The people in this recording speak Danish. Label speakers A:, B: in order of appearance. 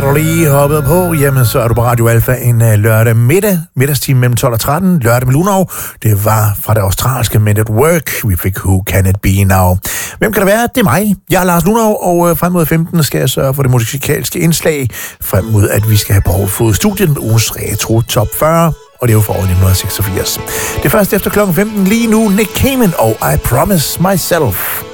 A: du lige hoppet på, jamen så er du på Radio Alfa en lørdag middagstime mellem 12 og 13, lørdag med Lunov. Det var fra det australske Men at Work. Vi fik Who Can It Be Now. Hvem kan det være? Det er mig. Jeg er Lars Lunov, og frem mod 15 skal jeg sørge for det musikalske indslag. Frem mod, at vi skal have Paul Fod studiet med ugens retro top 40. Og det er jo for året 1986. Det er først efter klokken 15 lige nu. Nick Cayman og I Promise Myself.